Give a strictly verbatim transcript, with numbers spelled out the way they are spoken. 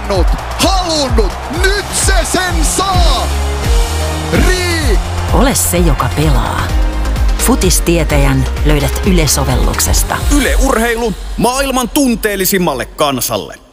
halunnut, halunnut, nyt se sen saa! Riik! Ole se, joka pelaa. Futistietäjän löydät Yle-sovelluksesta. Yle Urheilu maailman tunteellisimmalle kansalle.